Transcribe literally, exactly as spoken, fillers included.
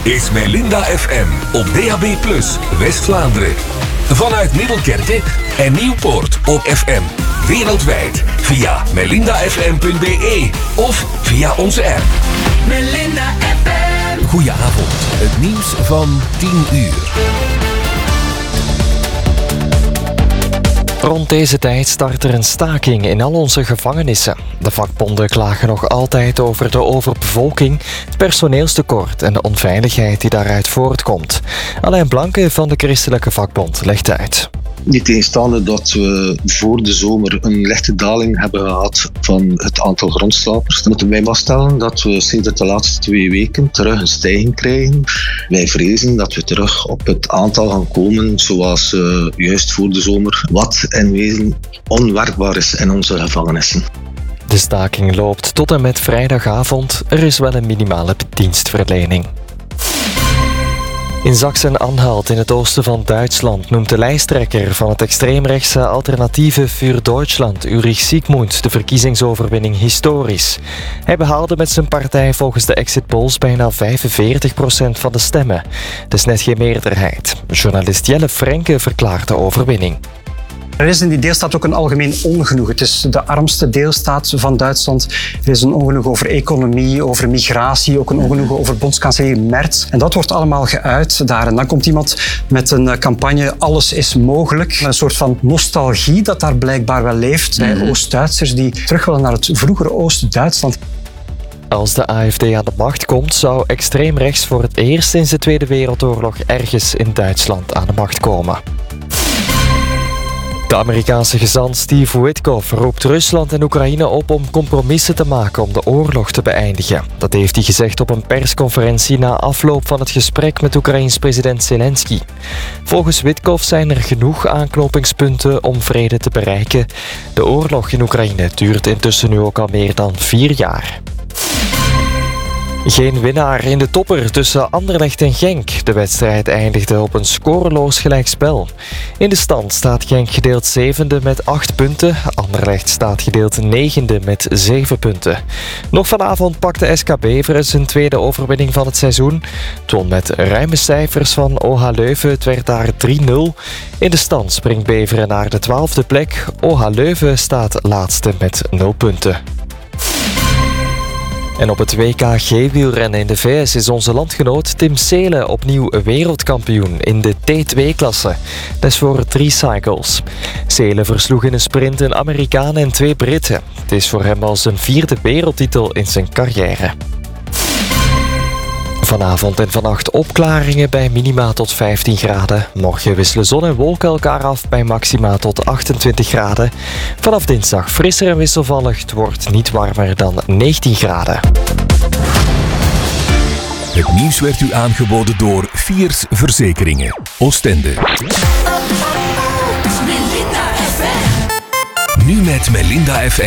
is Melinda F M op D A B plus, West-Vlaanderen. Vanuit Middelkerke en Nieuwpoort op F M. Wereldwijd via melinda f m punt b e of via onze app. Melinda F M. Goedenavond, het nieuws van tien uur. Rond deze tijd start er een staking in al onze gevangenissen. De vakbonden klagen nog altijd over de overbevolking, het personeelstekort en de onveiligheid die daaruit voortkomt. Alain Blanke van de Christelijke Vakbond legt uit. Niettegenstaande dat we voor de zomer een lichte daling hebben gehad van het aantal grondslapers, moeten wij vaststellen dat we sinds de laatste twee weken terug een stijging krijgen. Wij vrezen dat we terug op het aantal gaan komen zoals uh, juist voor de zomer, wat in wezen onwerkbaar is in onze gevangenissen. De staking loopt tot en met vrijdagavond. Er is wel een minimale dienstverlening. In Sachsen-Anhalt in het oosten van Duitsland noemt de lijsttrekker van het extreemrechtse alternatieve Für Deutschland, Ulrich Siegmund, de verkiezingsoverwinning historisch. Hij behaalde met zijn partij volgens de exit polls bijna vijfenveertig procent van de stemmen. Dat is net geen meerderheid. Journalist Jelle Frenke verklaart de overwinning. Er is in die deelstaat ook een algemeen ongenoegen. Het is de armste deelstaat van Duitsland. Er is een ongenoegen over economie, over migratie, ook een ongenoegen over bondskanselier Merz. En dat wordt allemaal geuit daar. En dan komt iemand met een campagne Alles is mogelijk. Een soort van nostalgie dat daar blijkbaar wel leeft bij Oost-Duitsers die terug willen naar het vroegere Oost-Duitsland. Als de A F D aan de macht komt, zou extreem rechts voor het eerst sinds de Tweede Wereldoorlog ergens in Duitsland aan de macht komen. De Amerikaanse gezant Steve Witkoff roept Rusland en Oekraïne op om compromissen te maken om de oorlog te beëindigen. Dat heeft hij gezegd op een persconferentie na afloop van het gesprek met Oekraïens president Zelensky. Volgens Witkoff zijn er genoeg aanknopingspunten om vrede te bereiken. De oorlog in Oekraïne duurt intussen nu ook al meer dan vier jaar. Geen winnaar in de topper tussen Anderlecht en Genk. De wedstrijd eindigde op een scoreloos gelijkspel. In de stand staat Genk gedeeld zevende met acht punten. Anderlecht staat gedeeld negende met zeven punten. Nog vanavond pakte S K Beveren zijn tweede overwinning van het seizoen. Het won met ruime cijfers van O H Leuven. Het werd daar drie nul. In de stand springt Beveren naar de twaalfde plek. O H Leuven staat laatste met nul punten. En op het W K G-wielrennen in de V S is onze landgenoot Tim Seelen opnieuw wereldkampioen in de T twee klasse. Dat is voor drie cycles. Seelen versloeg in een sprint een Amerikaan en twee Britten. Het is voor hem al zijn vierde wereldtitel in zijn carrière. Vanavond en vannacht opklaringen bij minima tot vijftien graden. Morgen wisselen zon en wolken elkaar af bij maxima tot achtentwintig graden. Vanaf dinsdag frisser en wisselvallig. Het wordt niet warmer dan negentien graden. Het nieuws werd u aangeboden door Fiers Verzekeringen. Oostende. Nu met Melinda F